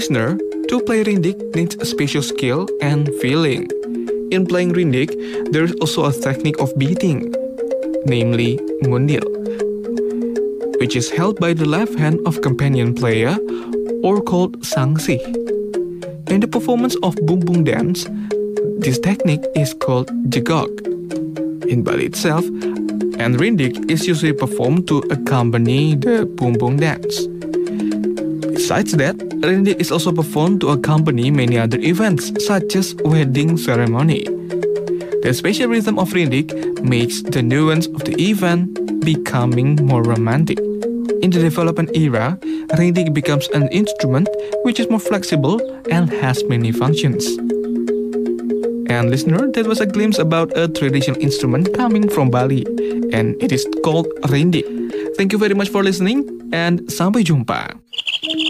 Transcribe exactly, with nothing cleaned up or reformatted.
listener, to play rindik needs a special skill and feeling. In playing rindik, there is also a technique of beating, namely ngundil, which is held by the left hand of companion player or called sangsi. In the performance of bumbung dance, this technique is called jegok in Bali itself, and rindik is usually performed to accompany the bumbung dance. Besides that, rindik is also performed to accompany many other events such as wedding ceremony. The special rhythm of rindik makes the nuance of the event becoming more romantic. In the development era, rindik becomes an instrument which is more flexible and has many functions. And listener, that was a glimpse about a traditional instrument coming from Bali, and it is called rindik. Thank you very much for listening, and sampai jumpa.